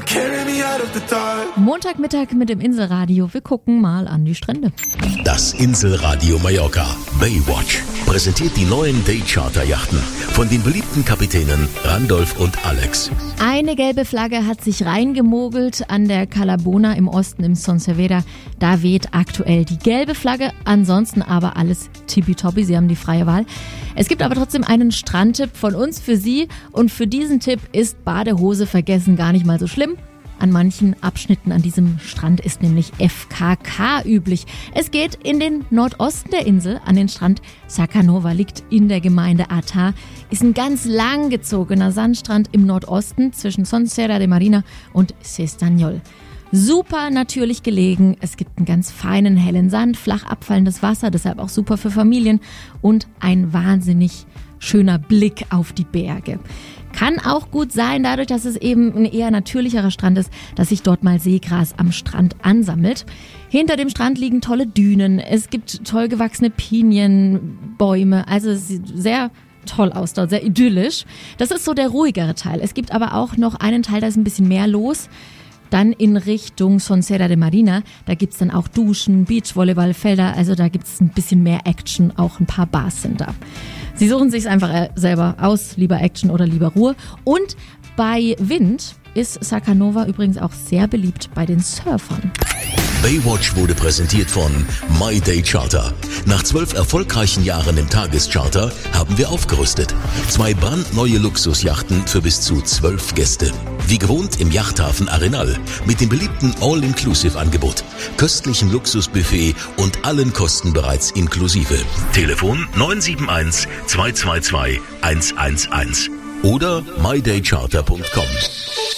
Montagmittag mit dem Inselradio. Wir gucken mal an die Strände. Das Inselradio Mallorca Baywatch präsentiert die neuen Daycharter-Yachten von den beliebten Kapitänen Randolph und Alex. Eine gelbe Flagge hat sich reingemogelt an der Cala Bona im Osten im Son Servera. Da weht aktuell die gelbe Flagge, ansonsten aber alles tippitoppi. Sie haben die freie Wahl. Es gibt aber trotzdem einen Strandtipp von uns für Sie und für diesen Tipp ist Badehose vergessen gar nicht mal so schlimm. An manchen Abschnitten an diesem Strand ist nämlich FKK üblich. Es geht in den Nordosten der Insel, an den Strand Sacanova, liegt in der Gemeinde Artar, ist ein ganz langgezogener Sandstrand im Nordosten zwischen Son Serra de Marina und Cestanyol. Super natürlich gelegen, es gibt einen ganz feinen, hellen Sand, flach abfallendes Wasser, deshalb auch super für Familien und ein wahnsinnig schöner Blick auf die Berge. Kann auch gut sein, dadurch, dass es eben ein eher natürlicherer Strand ist, dass sich dort mal Seegras am Strand ansammelt. Hinter dem Strand liegen tolle Dünen, es gibt toll gewachsene Pinienbäume, also es sieht sehr toll aus dort, sehr idyllisch. Das ist so der ruhigere Teil. Es gibt aber auch noch einen Teil, da ist ein bisschen mehr los. Dann in Richtung Son Serra de Marina, da gibt's dann auch Duschen, Beachvolleyballfelder, also da gibt's ein bisschen mehr Action, auch ein paar Bars sind da. Sie suchen sich's einfach selber aus, lieber Action oder lieber Ruhe. Und bei Wind ist Sacanova übrigens auch sehr beliebt bei den Surfern. Baywatch wurde präsentiert von My Day Charter. Nach 12 erfolgreichen Jahren im Tagescharter haben wir aufgerüstet. 2 brandneue Luxusjachten für bis zu 12 Gäste. Wie gewohnt im Yachthafen Arenal mit dem beliebten All-Inclusive-Angebot, köstlichem Luxusbuffet und allen Kosten bereits inklusive. Telefon 971 222 111 oder mydaycharter.com.